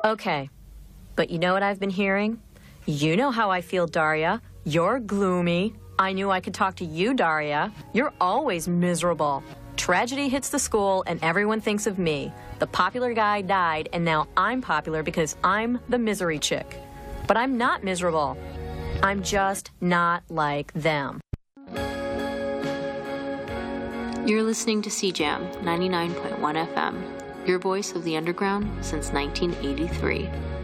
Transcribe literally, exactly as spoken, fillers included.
Okay, but you know what I've been hearing? You know how I feel, Daria. You're gloomy. I knew I could talk to you, Daria. You're always miserable. Tragedy hits the school and everyone thinks of me. The popular guy died and now I'm popular because I'm the misery chick. But I'm not miserable. I'm just not like them. You're listening to C Jam ninety-nine point one F M, your voice of the underground since nineteen eighty-three.